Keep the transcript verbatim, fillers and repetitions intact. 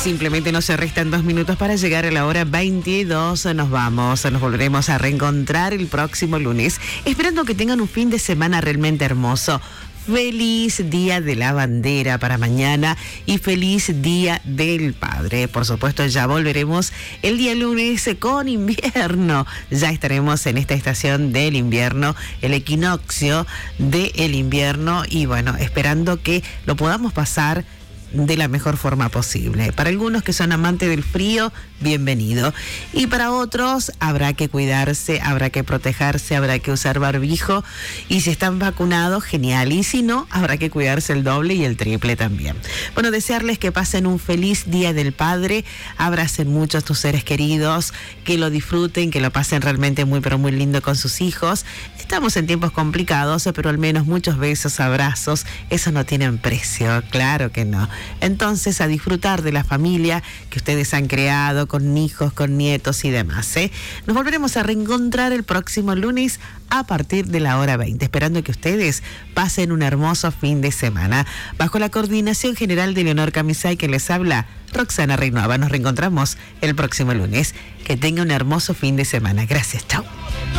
Simplemente nos restan dos minutos para llegar a la hora veintidós. Nos vamos, nos volveremos a reencontrar el próximo lunes, esperando que tengan un fin de semana realmente hermoso. Feliz Día de la Bandera para mañana y feliz Día del Padre. Por supuesto, ya volveremos el día lunes con invierno. Ya estaremos en esta estación del invierno, el equinoccio del invierno, y bueno, esperando que lo podamos pasar de la mejor forma posible. Para algunos que son amantes del frío, bienvenido. Y para otros habrá que cuidarse, habrá que protegerse, habrá que usar barbijo. Y si están vacunados, genial. Y si no, habrá que cuidarse el doble y el triple también. Bueno, desearles que pasen un feliz Día del Padre. Abracen mucho a tus seres queridos, que lo disfruten, que lo pasen realmente muy, pero muy lindo con sus hijos. Estamos en tiempos complicados, pero al menos muchos besos, abrazos, eso no tienen precio, claro que no. Entonces, a disfrutar de la familia que ustedes han creado, con hijos, con nietos y demás, ¿eh? Nos volveremos a reencontrar el próximo lunes a partir de la hora veinte, esperando que ustedes pasen un hermoso fin de semana. Bajo la coordinación general de Leonor Camisay, que les habla Roxana Reynova. Nos reencontramos el próximo lunes. Que tenga un hermoso fin de semana. Gracias, chao.